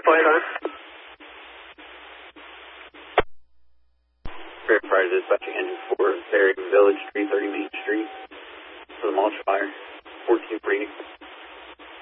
Flight on. Fair prior to dispatching engine 4, Bering Village, 330 Main Street for the mulch fire, 14 breeding.